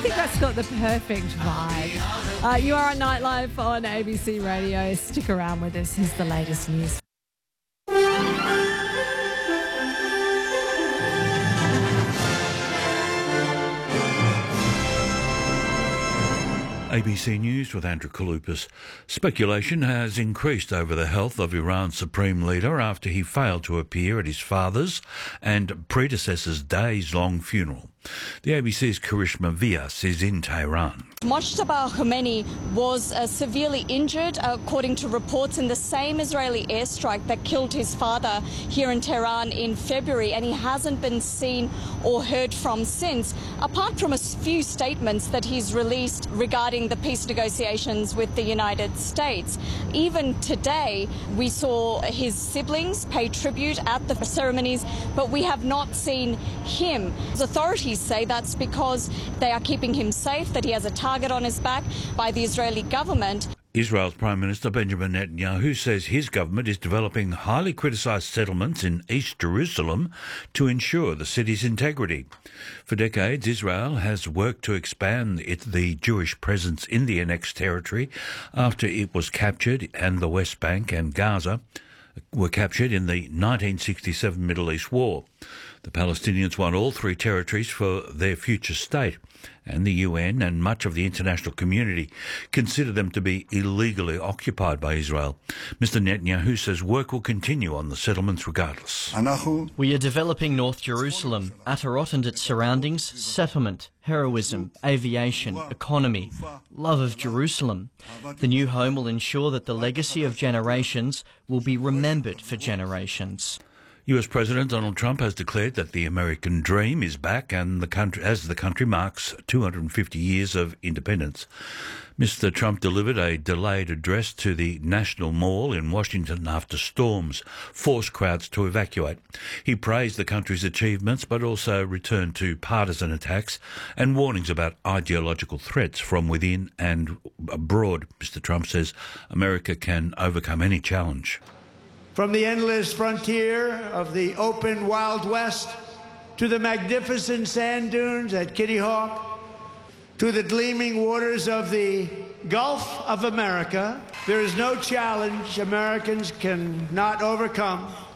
I think that's got the perfect vibe. You are on Nightlife on ABC Radio. Stick around with us. Here's the latest news. ABC News with Andrew Kaloupas. Speculation has increased over the health of Iran's supreme leader after he failed to appear at his father's and predecessor's days-long funeral. The ABC's Karishma Vyas is in Tehran. Mojtaba Khomeini was severely injured, according to reports, in the same Israeli airstrike that killed his father here in Tehran in February, and he hasn't been seen or heard from since, apart from a few statements that he's released regarding the peace negotiations with the United States. Even today, we saw his siblings pay tribute at the ceremonies, but we have not seen him. Authorities say that's because they are keeping him safe, that he has a target on his back by the Israeli government. Israel's Prime Minister Benjamin Netanyahu says his government is developing highly criticised settlements in East Jerusalem to ensure the city's integrity. For decades, Israel has worked to expand the Jewish presence in the annexed territory after it was captured, and the West Bank and Gaza were captured in the 1967 Middle East War. The Palestinians want all three territories for their future state, and the UN and much of the international community consider them to be illegally occupied by Israel. Mr. Netanyahu says work will continue on the settlements regardless. We are developing North Jerusalem, Atarot and its surroundings, settlement, heroism, aviation, economy, love of Jerusalem. The new home will ensure that the legacy of generations will be remembered for generations. US President Donald Trump has declared that the American dream is back, and the country marks 250 years of independence. Mr. Trump delivered a delayed address to the National Mall in Washington after storms forced crowds to evacuate. He praised the country's achievements, but also returned to partisan attacks and warnings about ideological threats from within and abroad. Mr. Trump says America can overcome any challenge. From the endless frontier of the open Wild West to the magnificent sand dunes at Kitty Hawk to the gleaming waters of the Gulf of America, there is no challenge Americans cannot overcome